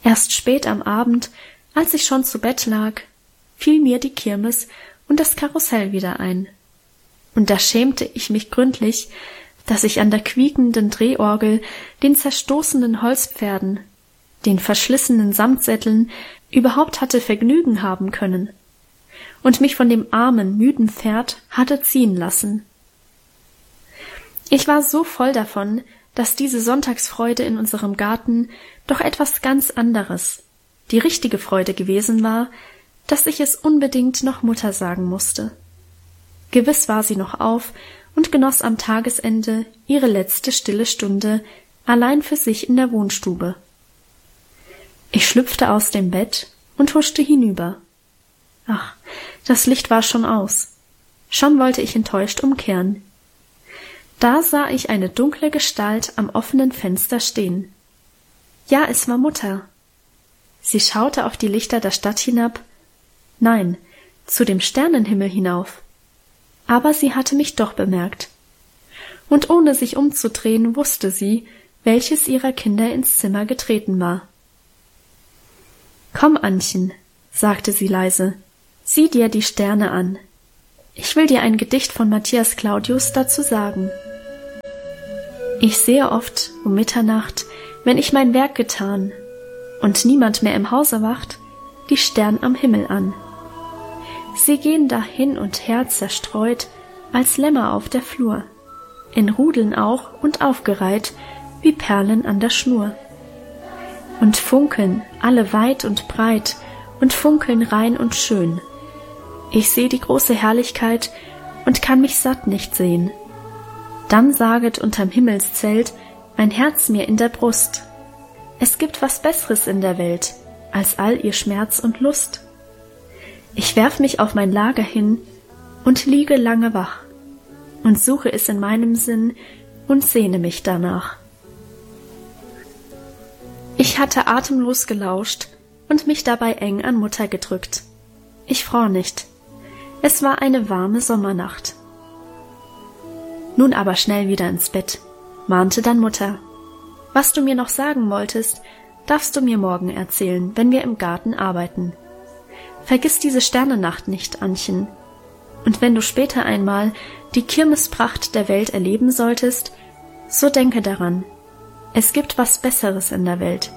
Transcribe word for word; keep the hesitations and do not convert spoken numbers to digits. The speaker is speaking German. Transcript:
Erst spät am Abend, als ich schon zu Bett lag, fiel mir die Kirmes und das Karussell wieder ein. Und da schämte ich mich gründlich, dass ich an der quiekenden Drehorgel, den zerstoßenen Holzpferden, den verschlissenen Samtsätteln überhaupt hatte Vergnügen haben können und mich von dem armen, müden Pferd hatte ziehen lassen. Ich war so voll davon, dass diese Sonntagsfreude in unserem Garten doch etwas ganz anderes, die richtige Freude gewesen war, dass ich es unbedingt noch Mutter sagen musste. Gewiss war sie noch auf und genoss am Tagesende ihre letzte stille Stunde allein für sich in der Wohnstube. Ich schlüpfte aus dem Bett und huschte hinüber. Ach, das Licht war schon aus. Schon wollte ich enttäuscht umkehren. Da sah ich eine dunkle Gestalt am offenen Fenster stehen. Ja, es war Mutter. Sie schaute auf die Lichter der Stadt hinab, nein, zu dem Sternenhimmel hinauf. Aber sie hatte mich doch bemerkt. Und ohne sich umzudrehen, wusste sie, welches ihrer Kinder ins Zimmer getreten war. »Komm, Annchen«, sagte sie leise, »sieh dir die Sterne an. Ich will dir ein Gedicht von Matthias Claudius dazu sagen. Ich sehe oft um Mitternacht, wenn ich mein Werk getan und niemand mehr im Hause wacht, die Stern am Himmel an. Sie gehen da hin und her zerstreut, als Lämmer auf der Flur, in Rudeln auch und aufgereiht, wie Perlen an der Schnur. Und funkeln alle weit und breit und funkeln rein und schön. Ich seh die große Herrlichkeit und kann mich satt nicht sehen. Dann saget unterm Himmelszelt mein Herz mir in der Brust, es gibt was Besseres in der Welt, als all ihr Schmerz und Lust. Ich werf mich auf mein Lager hin und liege lange wach und suche es in meinem Sinn und sehne mich danach. Ich hatte atemlos gelauscht und mich dabei eng an Mutter gedrückt. Ich fror nicht. Es war eine warme Sommernacht. Nun aber schnell wieder ins Bett, mahnte dann Mutter. Was du mir noch sagen wolltest, darfst du mir morgen erzählen, wenn wir im Garten arbeiten. Vergiss diese Sternennacht nicht, Annchen. Und wenn du später einmal die Kirmespracht der Welt erleben solltest, so denke daran, es gibt was Besseres in der Welt,